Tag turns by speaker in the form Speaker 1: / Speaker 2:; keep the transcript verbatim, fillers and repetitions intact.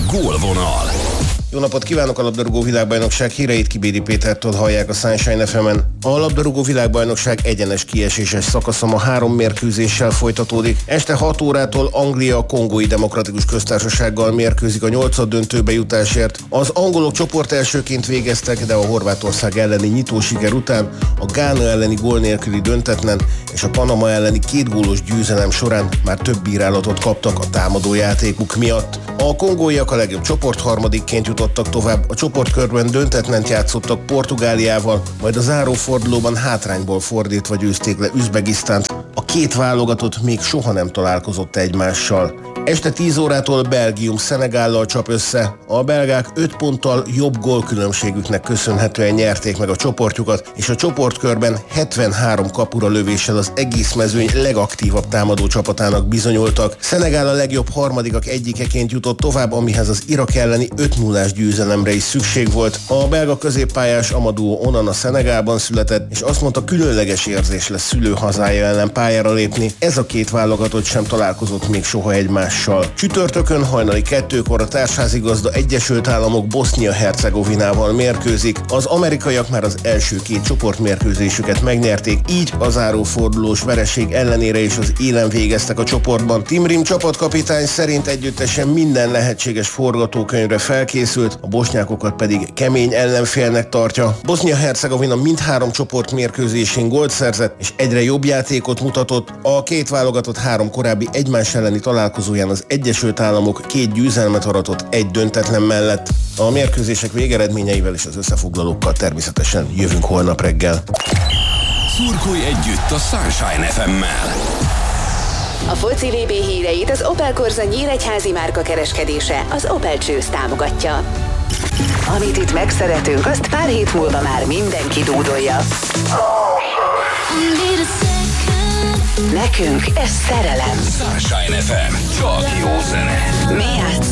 Speaker 1: Gólvonal.
Speaker 2: Jó napot kívánok! A labdarúgó világbajnokság híreit Kibédi Pétertől hallják a Sunshine ef emen. A labdarúgó világbajnokság egyenes kieséses szakasza ma három mérkőzéssel folytatódik. Este hat órától Anglia a Kongói Demokratikus Köztársasággal mérkőzik a nyolcaddöntőbe jutásért. Az angolok csoport elsőként végeztek, de a Horvátország elleni nyitó siker után a Gána elleni gól nélküli döntetlen és a Panama elleni két gólos győzelem során már több bírálatot kaptak a támadójátékuk miatt. A kongóiak a legjobb csoport harmadikként jutottak tovább, a csoportkörben döntetlent játszottak Portugáliával, majd a zárófordulóban hátrányból fordítva győzték le Üzbegisztánt. A két válogatott még soha nem találkozott egymással. Este tíz órától Belgium Szenegállal csap össze. A belgák öt ponttal jobb gólkülönbségüknek köszönhetően nyerték meg a csoportjukat, és a csoportkörben hetvenhárom kapura lövéssel az egész mezőny legaktívabb támadó csapatának bizonyultak. Szenegál a legjobb harmadikak egyikeként jutott tovább, amihez az Irak elleni öt nullás győzelemre is szükség volt. A belga középpályás Amadou Onana Szenegálban született, és azt mondta, különleges érzés lesz szülőhazája ellen pályára lépni. Ez a két válogatott sem találkozott még soha egymással. Csütörtökön hajnali kettőkor a társházigazda Egyesült Államok Bosznia-Hercegovinával mérkőzik. Az amerikaiak már az első két csoportmérkőzésüket megnyerték, így a zárófordulós vereség ellenére is az élen végeztek a csoportban. Tim Rim csapatkapitány szerint együttesen minden lehetséges forgatókönyvre felkészült, a bosnyákokat pedig kemény ellenfélnek tartja. Bosznia-Hercegovina mindhárom csoportmérkőzésén gólt szerzett, és egyre jobb játékot mutatott. A két válogatott három korábbi egymás elleni találkozóján az Egyesült Államok két győzelmet aratott egy döntetlen mellett. A mérkőzések végeredményeivel és az összefoglalókkal természetesen jövünk holnap reggel.
Speaker 1: Szurkolj együtt a Sunshine ef emmel!
Speaker 3: A foci vé bé híreit az Opel Corsa nyíregyházi márka kereskedése, az Opel Choose támogatja. Amit itt megszeretünk, azt pár hét múlva már mindenki dúdolja. Nekünk ez szerelem.
Speaker 1: Sunshine ef em, csak jó zene.
Speaker 3: Mi játszunk?